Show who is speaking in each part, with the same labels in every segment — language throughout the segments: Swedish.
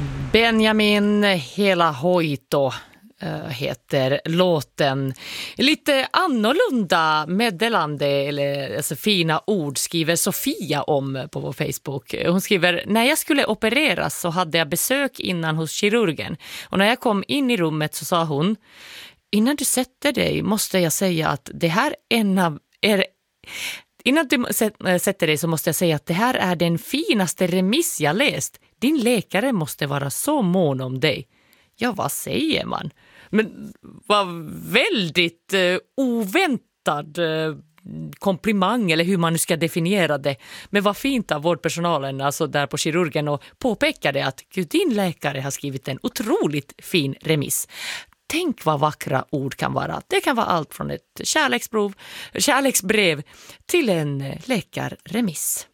Speaker 1: Benjamin Hela Hoito heter låten. Lite annorlunda meddelande eller alltså fina ord skriver Sofia om på vår Facebook. Hon skriver: när jag skulle opereras så hade jag besök innan hos kirurgen. Och när jag kom in i rummet så sa hon: innan du sätter dig måste jag säga att det här innan du sätter dig så måste jag säga att det här är den finaste remiss jag läst. Din läkare måste vara så mån om dig. Ja, vad säger man? Men vad väldigt oväntad komplimang, eller hur man nu ska definiera det. Men vad fint av vårdpersonalen, alltså där på kirurgen, och påpekade att Gud, din läkare har skrivit en otroligt fin remiss. Tänk vad vackra ord kan vara. Det kan vara allt från ett kärleksbrev till en läkarremiss.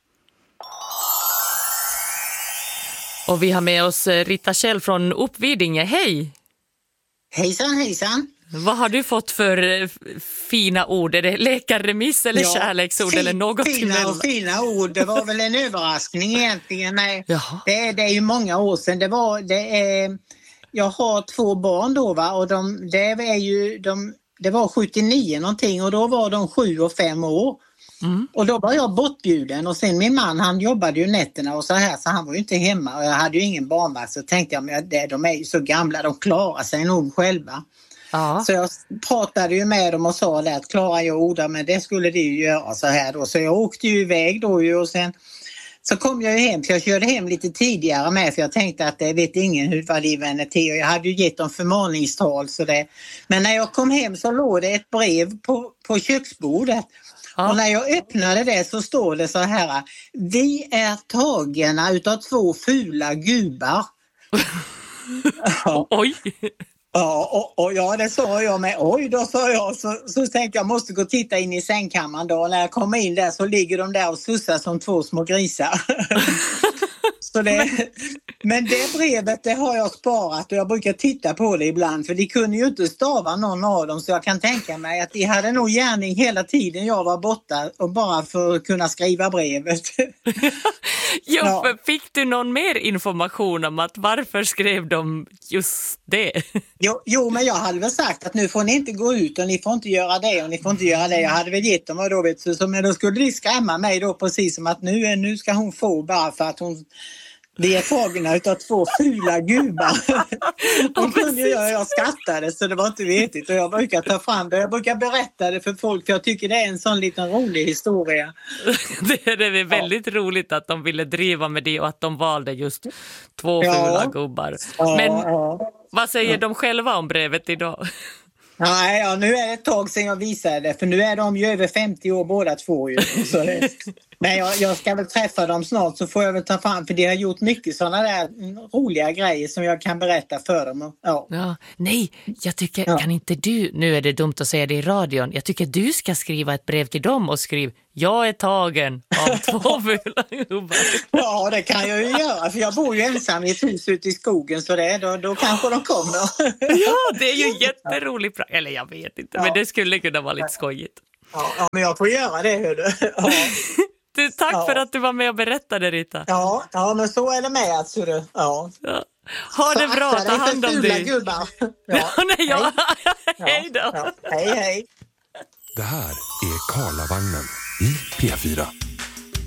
Speaker 1: Och vi har med oss Rita Kjell från Uppvidinge. Hej!
Speaker 2: Hejsan, hejsan.
Speaker 1: Vad har du fått för fina ord? Är det läkarremiss eller kärleksord eller något?
Speaker 2: Fina ord. Det var väl en överraskning egentligen. Nej, det är ju många år sedan. Jag har 2 barn då, va? Och det var 79 någonting, och då var de 7 och 5 år. Och då var jag bortbjuden, och sen min man, han jobbade ju nätterna och så här, så han var ju inte hemma och jag hade ju ingen barnvakt, så tänkte jag, men de är ju så gamla, de klarar sig nog själva. Ja. Så jag pratade ju med dem och sa det att klarar jag orda, men det skulle de ju göra så här då. Så jag åkte ju iväg då ju, och sen så kom jag ju hem, för jag körde hem lite tidigare med, för jag tänkte att det vet ingen vad de vänner till, och jag hade ju gett dem förmaningstal så det. Men när jag kom hem så låg det ett brev på köksbordet. Ja. Och när jag öppnade det så står det så här: vi är tagna utav 2 fula gubbar.
Speaker 1: Oj!
Speaker 2: Ja, och ja, det sa jag med. Oj, då sa jag. Så tänkte jag måste gå och titta in i sängkammaren då. Och när jag kommer in där så ligger de där och sussar som 2 små grisar. Men det brevet, det har jag sparat, och jag brukar titta på det ibland, för de kunde ju inte stava någon av dem, så jag kan tänka mig att de hade nog gärning hela tiden jag var borta, och bara för att kunna skriva brevet.
Speaker 1: Fick du någon mer information om att varför skrev de just det?
Speaker 2: Jo, men jag hade väl sagt att nu får ni inte gå ut, och ni får inte göra det, och ni får inte göra det. Jag hade väl gett dem, och då vet du, men då skulle de skrämma mig då, precis som att nu ska hon få, bara för att vi är tagna utav 2 fula gubbar. Och jag skrattade, så det var inte vetigt. Och jag brukar ta fram det. Jag brukar berätta det för folk, för jag tycker det är en sån liten rolig historia.
Speaker 1: Det är väldigt roligt att de ville driva med det, och att de valde just 2 fula gubbar. Men vad säger de själva om brevet idag?
Speaker 2: Nej, nu är det ett tag sedan jag visade det, för nu är de ju över 50 år båda 2 ju. Men jag ska väl träffa dem snart, så får jag väl ta fram, för de har gjort mycket sådana där roliga grejer som jag kan berätta för dem. Ja,
Speaker 1: nej, jag tycker, kan inte du, nu är det dumt att säga det i radion, jag tycker du ska skriva ett brev till dem och skriv: jag är tagen av 2 fula gubbar.
Speaker 2: Ja, det kan jag ju göra, för jag bor ju ensam i ett hus ute i skogen, så då kanske de kommer.
Speaker 1: Ja, det är ju jätteroligt. Eller jag vet inte, men det skulle kunna vara lite skojigt.
Speaker 2: Ja, men jag får göra det, hördu. Ja.
Speaker 1: Tack för att du var med och berättade, Rita.
Speaker 2: Ja, men så är det med, alltså. Ja.
Speaker 1: Ha det bra, ta hand om dig.
Speaker 2: Gubbar.
Speaker 1: Hej då.
Speaker 2: Hej.
Speaker 3: Det här är Karlavagnen i P4.